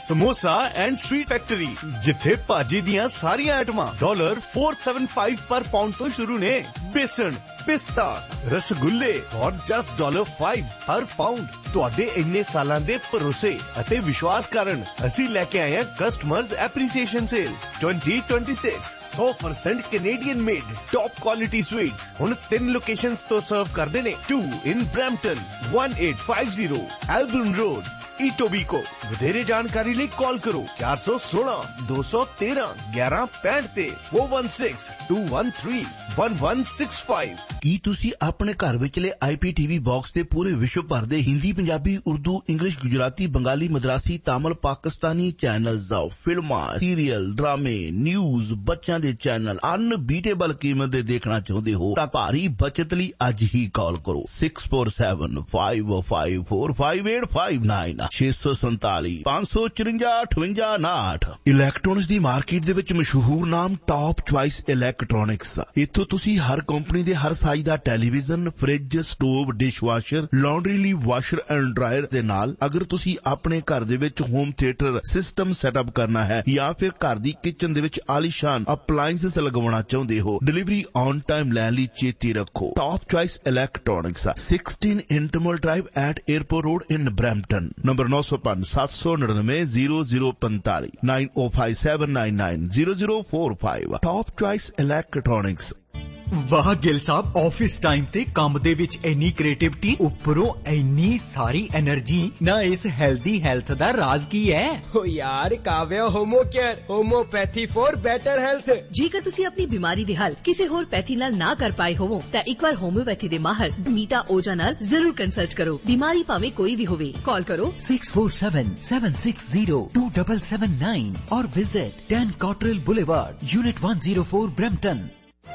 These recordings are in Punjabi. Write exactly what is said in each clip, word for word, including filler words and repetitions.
समोसा एंड स्वीट फैक्ट्री जिथे भाजी दियां सारियां आइटमां डॉलर फोर सेवन फाइव पर पाउंड तो शुरू ने। बेसन, पिस्ता, रसगुल्ले और जस्ट डॉलर फाइव हर पाउंड। तुहाडे इन्ने सालां दे भरोसे अते विश्वास कारण असीं लेके आए हैं customers appreciation cell twenty twenty six. सौ percent Canadian made top quality sweets हुण तीन लोकेशंस तो सर्व करदे ने। To in Brampton, one eight five zero एल्बर्न road, ईटोबीको। वधेरे जानकारी लिए कॉल करो चार सौ सोलह दो सौ तेरह ग्यारह पैंठ ते four one six to one three one one six five. ਕੀ ਤੁਸੀਂ ਆਪਣੇ ਘਰ ਵਿਚਲੇ ਆਈਪੀਟੀਵੀ ਬਾਕਸ ਦੇ ਪੂਰੇ ਵਿਸ਼ਵ ਭਰ ਦੇ ਹਿੰਦੀ, ਪੰਜਾਬੀ, ਉਰਦੂ, ਇੰਗਲਿਸ਼, ਗੁਜਰਾਤੀ, ਬੰਗਾਲੀ, ਮਦਰਾਸੀ, ਤਾਮਿਲ, ਪਾਕਿਸਤਾਨੀ ਚੈਨਲਸ ਦਾ ਫਿਲਮਾਂ, ਸੀਰੀਅਲ, ਡਰਾਮੇ, ਨਿਊਜ਼, ਬੱਚਿਆਂ ਦੇ ਚੈਨਲ ਅਨਬੀਟੇਬਲ ਕੀਮਤ ਦੇ ਦੇਖਣਾ ਚਾਹੁੰਦੇ ਹੋ ਤਾਂ ਭਾਰੀ ਬਚਤ ਲਈ ਅੱਜ ਹੀ ਕਾਲ ਕਰੋ six four seven five five four five eight five nine ਛੇ ਸੌ ਸੰਤਾਲੀ ਪੰਜ ਸੌ ਚੁਰੰਜਾ ਅਠਵੰਜਾ ਉਨਾਹਠ। ਇਲੈਕਟ੍ਰੋਨਿਕਸ ਦੀ ਮਾਰਕੀਟ ਦੇ ਵਿੱਚ ਮਸ਼ਹੂਰ ਨਾਮ ਟਾਪ ਚੁਆਇਸ ਇਲੈਕਟ੍ਰੋਨਿਕਸ। ਇੱਥੋਂ ਤੁਸੀਂ ਹਰ ਕੰਪਨੀ ਦੇ ਹਰ ਸਾਈਜ਼ ਦਾ television, fridge, stove, dishwasher, laundry ਲਈ ਵਾਸ਼ਰ ਐਂਡ ਡਰਾਇਰ ਦੇ ਨਾਲ ਅਗਰ ਤੁਸੀਂ ਆਪਣੇ ਘਰ ਦੇ ਵਿੱਚ ਹੋਮ ਥੀਏਟਰ ਸਿਸਟਮ ਸੈਟਅਪ ਕਰਨਾ ਹੈ ਜਾਂ ਫਿਰ ਘਰ ਦੀ ਕਿਚਨ ਦੇ ਵਿੱਚ ਆਲੀਸ਼ਾਨ ਅਪਲਾਇੰਸਸ ਲਗਵਾਉਣਾ ਚਾਹੁੰਦੇ ਹੋ, ਡਿਲੀਵਰੀ ਔਨ ਟਾਈਮ ਲੈਣ ਲਈ ਚੇਤੇ ਰੱਖੋ top choice electronics sixteen ਇੰਟਰਮਲ drive at airport road in Brampton. Number ਨੌ ਸੌ ਪੰਜ ਸੱਤ ਸੌ ਨੜਿਨਵੇਂ ਜ਼ੀਰੋ ਜ਼ੀਰੋ ਪੰਤਾਲੀ ਨਾਈਨ ਓ five seven nine nine zero zero four five. Top choice electronics. वाह गिल साहब, ऑफिस टाइम ते काम दे विच इन्नी क्रिएटिविटी उप्परों इन्नी सारी एनर्जी ना इस हेल्दी हेल्थ दा राज की है? ओ यार काव्या होमो care homeopathy for better health. जेकर तुसी अपनी बीमारी दे हल किसी होर पैथी नाल ना कर पाए होवो तां एक बार होम्योपैथी दे माहर मीता ओझा नाल जरूर कंसल्ट करो। बीमारी भाਵੇਂ कोई भी होवे, कॉल करो six four seven seven six zero to double seven nine और visit ten Cottrell boulevard, unit one zero four, Brampton.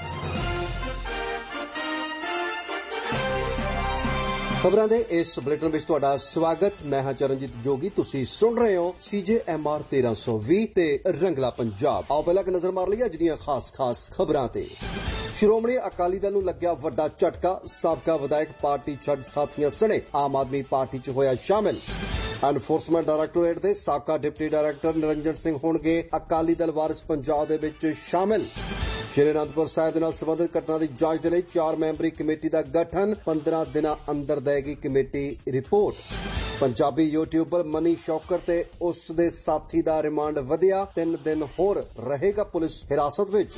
ਖਬਰਾਂ ਦੇ ਇਸ ਬੁਲੇਟਿਨ ਵਿੱਚ ਤੁਹਾਡਾ ਸਵਾਗਤ। ਮੈਂ ਹਾਂ ਚਰਨਜੀਤ ਜੋਗੀ। ਤੁਸੀਂ ਸੁਣ ਰਹੇ ਹੋ ਸੀਜੇਐਮਆਰ ਤੇਰਾਂ ਸੌ ਵੀਹ ਤੇ ਰੰਗਲਾ ਪੰਜਾਬ। ਆਓ ਪਹਿਲਾਂ ਇੱਕ ਨਜ਼ਰ ਮਾਰ ਲਈਏ ਅੱਜ ਦੀਆਂ ਖਾਸ ਖਾਸ ਖਬਰਾਂ ਤੇ। ਸ਼੍ਰੋਮਣੀ ਅਕਾਲੀ ਦਲ ਨੂੰ ਲੱਗਿਆ ਵੱਡਾ ਝਟਕਾ। ਸਾਬਕਾ ਵਿਧਾਇਕ ਪਾਰਟੀ ਛੱਡ ਸਾਥੀਆਂ ਸਣੇ ਆਮ ਆਦਮੀ ਪਾਰਟੀ 'ਚ ਹੋਇਆ ਸ਼ਾਮਿਲ। ਐਨਫੋਰਸਮੈਂਟ ਡਾਇਰੈਕਟੋਰੇਟ ਦੇ ਸਾਬਕਾ ਡਿਪਟੀ ਡਾਇਰੈਕਟਰ ਨਿਰੰਜਨ ਸਿੰਘ ਹੋਣਗੇ ਅਕਾਲੀ ਦਲ ਵਾਰਿਸ ਪੰਜਾਬ ਦੇ ਵਿੱਚ ਸ਼ਾਮਿਲ। ਸ਼੍ਰੀ ਅਨੰਦਪੁਰ ਸਾਹਿਬ ਦੇ ਨਾਲ ਸੰਬੰਧਿਤ ਘਟਨਾ ਦੀ ਜਾਂਚ ਦੇ ਲਈ ਚਾਰ ਮੈਂਬਰੀ ਕਮੇਟੀ ਦਾ ਗਠਨ। ਪੰਦਰਾਂ ਦਿਨਾਂ ਅੰਦਰ ਦੇਗੀ committee report. Punjabi YouTuber money shocker ਤੇ ਉਸ ਦੇ ਸਾਥੀ ਦਾ ਰਿਮਾਂਡ ਵਧਿਆ। ਤਿੰਨ ਦਿਨ ਹੋਰ ਰਹੇਗਾ ਪੁਲਿਸ ਹਿਰਾਸਤ ਵਿੱਚ।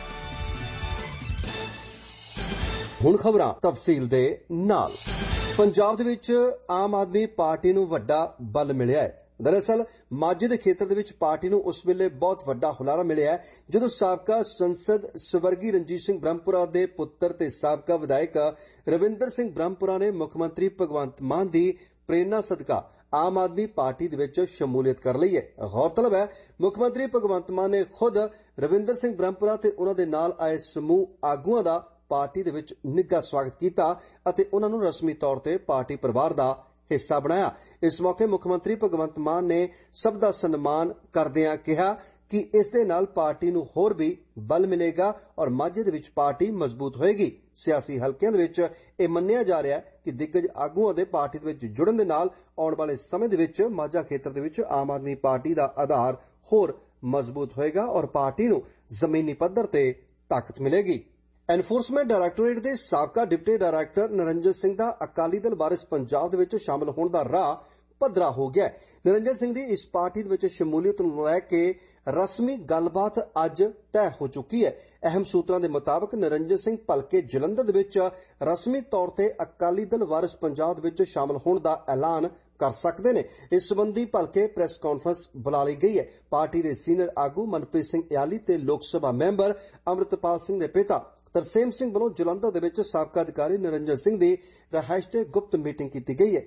ਹੁਣ ਖਬਰਾਂ ਤਫਸੀਲ ਦੇ ਨਾਲ। ਪੰਜਾਬ ਦੇ ਵਿੱਚ ਆਮ ਆਦਮੀ ਪਾਰਟੀ ਨੂੰ ਵੱਡਾ ਬਲ ਮਿਲਿਆ ਹੈ। ਦਰਅਸਲ ਮਾਝੇ ਦੇ ਖੇਤਰ ਦੇ ਵਿੱਚ ਪਾਰਟੀ ਨੂੰ ਉਸ ਵੇਲੇ ਬਹੁਤ ਵੱਡਾ ਹੁਲਾਰਾ ਮਿਲਿਆ ਜਦੋਂ ਸਾਬਕਾ ਸੰਸਦ ਸਵਰਗੀ ਰਣਜੀਤ ਸਿੰਘ ਬ੍ਰਹਮਪੁਰਾ ਦੇ ਪੁੱਤਰ ਤੇ ਸਾਬਕਾ ਵਿਧਾਇਕ ਰਵਿੰਦਰ ਸਿੰਘ ਬ੍ਰਹਮਪੁਰਾ ਨੇ ਮੁੱਖ ਮੰਤਰੀ ਭਗਵੰਤ ਮਾਨ ਦੀ ਪ੍ਰੇਰਨਾ ਸਦਕਾ ਆਮ ਆਦਮੀ ਪਾਰਟੀ ਦੇ ਵਿੱਚ ਸ਼ਮੂਲੀਅਤ ਕਰ ਲਈ ਹੈ। ਗੌਰਤਲਬ ਹੈ ਮੁੱਖ ਮੰਤਰੀ ਭਗਵੰਤ ਮਾਨ ਨੇ ਖੁਦ ਰਵਿੰਦਰ ਸਿੰਘ ਬ੍ਰਹਮਪੁਰਾ ਤੇ ਉਹਨਾਂ ਦੇ ਨਾਲ ਆਏ ਸਮੂਹ ਆਗੂਆਂ ਦਾ ਪਾਰਟੀ ਦੇ ਵਿੱਚ ਨਿੱਘਾ ਸਵਾਗਤ ਕੀਤਾ ਅਤੇ ਉਹਨਾਂ ਨੂੰ ਰਸਮੀ ਤੌਰ ਤੇ ਪਾਰਟੀ ਪਰਿਵਾਰ ਦਾ ਹਿੱਸਾ ਬਣਾਇਆ। ਇਸ ਮੌਕੇ ਮੁੱਖ ਮੰਤਰੀ ਭਗਵੰਤ ਮਾਨ ਨੇ ਸਭ ਦਾ ਸਨਮਾਨ ਕਰਦਿਆਂ ਕਿਹਾ ਕਿ ਇਸ ਦੇ ਨਾਲ ਪਾਰਟੀ ਨੂੰ ਹੋਰ ਵੀ ਬਲ ਮਿਲੇਗਾ ਔਰ ਮਾਝੇ ਦੇ ਵਿੱਚ ਪਾਰਟੀ ਮਜ਼ਬੂਤ ਹੋਏਗੀ। ਸਿਆਸੀ ਹਲਕਿਆਂ ਦੇ ਵਿੱਚ ਇਹ ਮੰਨਿਆ ਜਾ ਰਿਹਾ ਕਿ ਦਿੱਗਜ ਆਗੂਆਂ ਦੇ ਪਾਰਟੀ ਦੇ ਵਿੱਚ ਜੁੜਨ ਦੇ ਨਾਲ ਆਉਣ ਵਾਲੇ ਸਮੇਂ ਦੇ ਵਿੱਚ ਮਾਝਾ ਖੇਤਰ ਦੇ ਵਿੱਚ ਆਮ ਆਦਮੀ ਪਾਰਟੀ ਦਾ ਆਧਾਰ ਹੋਰ ਮਜ਼ਬੂਤ ਹੋਏਗਾ ਔਰ ਪਾਰਟੀ ਨੂੰ ਜ਼ਮੀਨੀ ਪੱਧਰ ਤੇ ਤਾਕਤ ਮਿਲੇਗੀ। ਐਨਫੋਰਸਮੈਂਟ ਡਾਇਰੈਕਟੋਰੇਟ ਦੇ ਸਾਬਕਾ ਡਿਪਟੀ ਡਾਇਰੈਕਟਰ ਨਿਰੰਜਨ ਸਿੰਘ ਦਾ ਅਕਾਲੀ ਦਲ ਵਾਰਿਸ ਪੰਜਾਬ ਦੇ ਵਿੱਚ ਸ਼ਾਮਲ ਹੋਣ ਦਾ ਰਾਹ ਪੱਧਰਾ ਹੋ ਗਿਆ। ਨਿਰੰਜਨ ਸਿੰਘ ਦੀ ਇਸ ਪਾਰਟੀ ਦੇ ਵਿੱਚ ਸ਼ਮੂਲੀਅਤ ਨੂੰ ਲੈ ਕੇ ਰਸਮੀ ਗੱਲਬਾਤ ਅੱਜ ਤੈਅ ਹੋ ਚੁੱਕੀ ਹੈ। ਅਹਿਮ ਸੂਤਰਾਂ ਦੇ ਮੁਤਾਬਕ ਨਿਰੰਜਨ ਸਿੰਘ ਭਲਕੇ ਜਲੰਧਰ ਦੇ ਵਿੱਚ ਰਸਮੀ ਤੌਰ ਤੇ ਅਕਾਲੀ ਦਲ ਵਾਰਿਸ ਪੰਜਾਬ ਦੇ ਵਿੱਚ ਸ਼ਾਮਲ ਹੋਣ ਦਾ ਐਲਾਨ ਕਰ ਸਕਦੇ ਨੇ। ਇਸ ਸੰਬੰਧੀ ਭਲਕੇ ਪ੍ਰੈਸ ਕਾਨਫਰੰਸ ਬੁਲਾ ਲਈ ਗਈ ਹੈ। ਪਾਰਟੀ ਦੇ ਸੀਨੀਅਰ ਆਗੂ ਮਨਪ੍ਰੀਤ ਸਿੰਘ ਇਆਲੀ ਤੇ ਲੋਕ ਸਭਾ ਮੈਂਬਰ ਅੰਮ੍ਰਿਤਪਾਲ ਸਿੰਘ ਦੇ ਪਿਤਾ ਤਰਸੇਮ ਸਿੰਘ ਵੱਲੋਂ ਜਲੰਧਰ ਦੇ ਵਿੱਚ ਸਾਬਕਾ ਅਧਿਕਾਰੀ ਨਿਰੰਜਨ ਸਿੰਘ ਦੀ ਰਿਹਾਇਸ਼ ਤੇ ਗੁਪਤ ਮੀਟਿੰਗ ਕੀਤੀ ਗਈ ਹੈ।